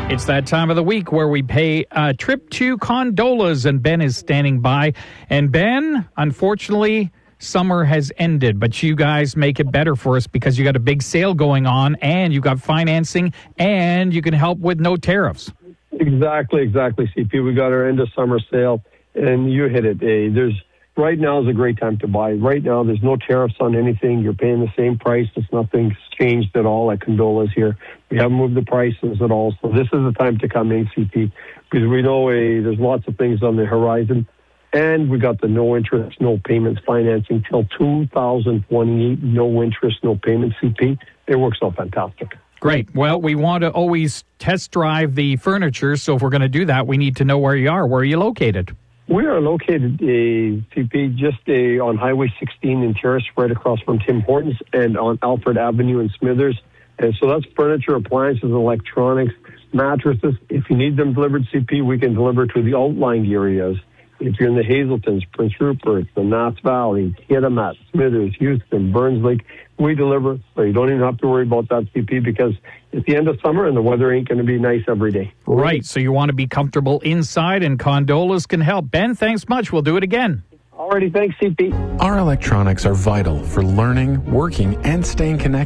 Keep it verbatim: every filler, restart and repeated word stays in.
It's that time of the week where we pay a trip to Condolas, and Ben is standing by. And Ben, unfortunately, summer has ended, but you guys make it better for us because you got a big sale going on, and you got financing, and you can help with no tariffs. Exactly, exactly, C P. We got our end of summer sale, and you hit it. Eh, there's right now is a great time to buy. Right now, there's no tariffs on anything. You're paying the same price. It's nothing's changed at all at Condolas here. We haven't moved the prices at all. So this is the time to come in, C P, because we know eh, there's lots of things on the horizon. And we got the no interest, no payments financing till two thousand twenty-eight. No interest, no payments, C P. It works out fantastic. Great. Well, we want to always test drive the furniture, so if we're going to do that, we need to know where you are. Where are you located? We are located, uh, C P, just uh, on Highway sixteen in Terrace, right across from Tim Hortons, and on Alfred Avenue in Smithers. And so that's furniture, appliances, electronics, mattresses. If you need them delivered, C P, we can deliver to the outlying areas. If you're in the Hazeltons, Prince Rupert, the Nass Valley, Kitimat, Smithers, Houston, Burns Lake, we deliver. So you don't even have to worry about that, C P, because it's the end of summer and the weather ain't going to be nice every day. Right. So you want to be comfortable inside, and Condolas can help. Ben, thanks much. We'll do it again. Alrighty, thanks, C P. Our electronics are vital for learning, working, and staying connected.